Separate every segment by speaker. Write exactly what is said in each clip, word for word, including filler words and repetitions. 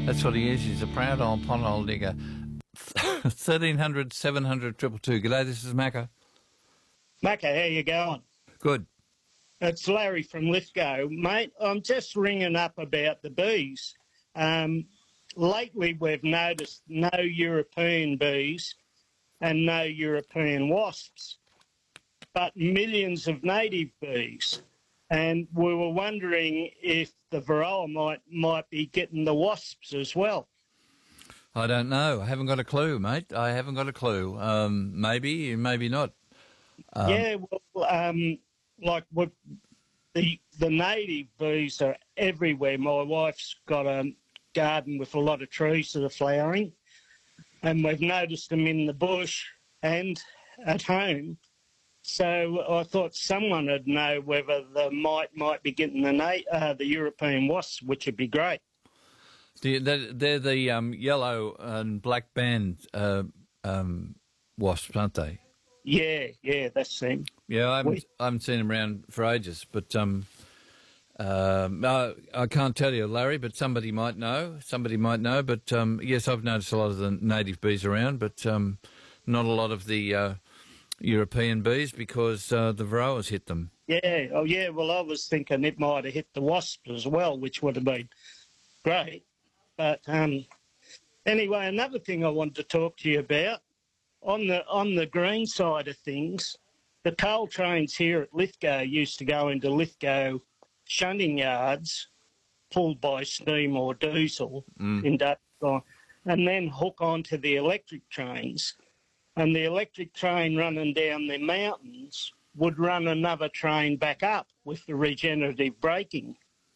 Speaker 1: That's what he is. He's a proud old pothole digger. thirteen hundred, seven hundred, two two two. G'day, this is Macca.
Speaker 2: Macca, how you going?
Speaker 1: Good.
Speaker 2: It's Larry from Lithgow. Mate, I'm just ringing up about the bees. Um, lately we've noticed no European bees and no European wasps, but millions of native bees. And we were wondering if the Varroa might, might be getting the wasps as well.
Speaker 1: I don't know. I haven't got a clue, mate. I haven't got a clue. Um, maybe, maybe not. Um,
Speaker 2: yeah, well, um, like what the the native bees are everywhere. My wife's got a garden with a lot of trees that are flowering, and we've noticed them in the bush and at home. So I thought someone would know whether the mite might be getting the na- uh, the European wasps, which would be great.
Speaker 1: They're, they're the um, yellow and black band uh, um, wasps, aren't they?
Speaker 2: Yeah, yeah, that's them.
Speaker 1: Yeah, I haven't,
Speaker 2: We-
Speaker 1: I haven't seen them around for ages, but um, uh, no, I can't tell you, Larry, but somebody might know. Somebody might know, but um, yes, I've noticed a lot of the native bees around, but um, not a lot of the uh, European bees because uh, the Varroas hit them.
Speaker 2: Yeah, oh yeah, well I was thinking it might have hit the wasps as well, which would have been great. But um, anyway, another thing I wanted to talk to you about, on the on the green side of things, the coal trains here at Lithgow used to go into Lithgow shunting yards, pulled by steam or diesel,
Speaker 1: Mm.
Speaker 2: industrial, and then hook onto the electric trains. And the electric train running down the mountains would run another train back up with the regenerative braking.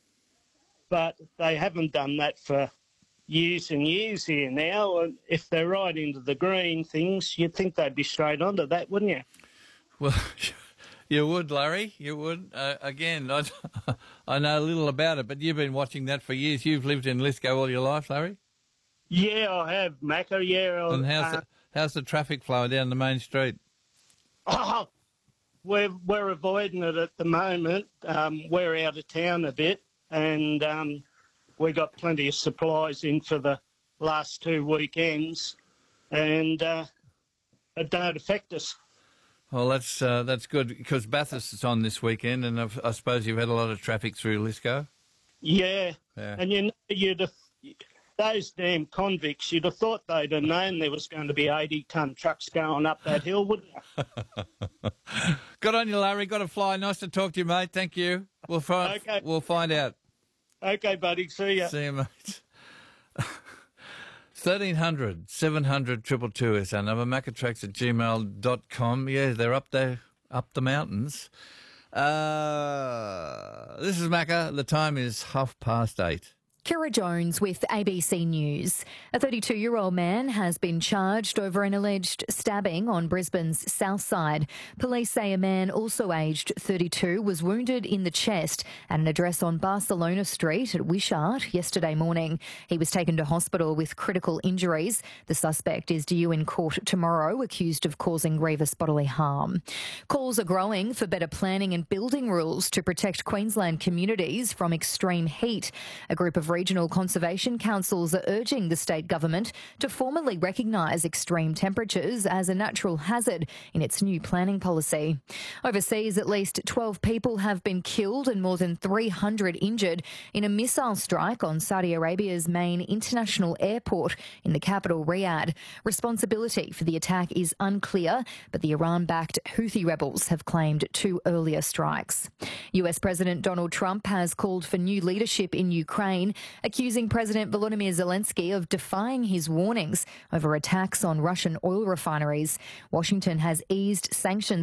Speaker 2: But they haven't done that for years and years here now. And if they're right into the green things, you'd think they'd be straight onto that, wouldn't you?
Speaker 1: Well, you would, Larry, you would. Uh, again, I, I know a little about it, but you've been watching that for years. You've lived in Lithgow all your life, Larry?
Speaker 2: Yeah, I have, Macca, yeah.
Speaker 1: And how's,
Speaker 2: uh,
Speaker 1: the, how's the traffic flowing down the main street?
Speaker 2: Oh, we're, we're avoiding it at the moment. Um, we're out of town a bit, and um, we got plenty of supplies in for the last two weekends, and uh, it don't affect us.
Speaker 1: Well, that's uh, that's good because Bathurst is on this weekend, and I've, I suppose you've had a lot of traffic through Lithgow.
Speaker 2: Yeah,
Speaker 1: Yeah.
Speaker 2: and you know, you'd have, those damn convicts, you'd have thought they'd have known there was going to be eighty-tonne trucks going up that hill, wouldn't you?
Speaker 1: Good on you, Larry. Got to fly. Nice to talk to you, mate. Thank you. We'll find.
Speaker 2: Okay.
Speaker 1: We'll find out.
Speaker 2: Okay, buddy, see ya.
Speaker 1: See you, mate. thirteen hundred, seven hundred, two two two is our number. Maccatracks at gmail dot com. Yeah, they're up there, up the mountains. Uh, this is Macca. The time is half past eight.
Speaker 3: Kira Jones with A B C News. A thirty-two-year-old man has been charged over an alleged stabbing on Brisbane's south side. Police say a man also aged thirty-two was wounded in the chest at an address on Barcelona Street at Wishart yesterday morning. He was taken to hospital with critical injuries. The suspect is due in court tomorrow, accused of causing grievous bodily harm. Calls are growing for better planning and building rules to protect Queensland communities from extreme heat. A group of regional conservation councils are urging the state government to formally recognise extreme temperatures as a natural hazard in its new planning policy. Overseas, at least twelve people have been killed and more than three hundred injured in a missile strike on Saudi Arabia's main international airport in the capital, Riyadh. Responsibility for the attack is unclear, but the Iran-backed Houthi rebels have claimed two earlier strikes. U S President Donald Trump has called for new leadership in Ukraine, accusing President Volodymyr Zelensky of defying his warnings over attacks on Russian oil refineries. Washington has eased sanctions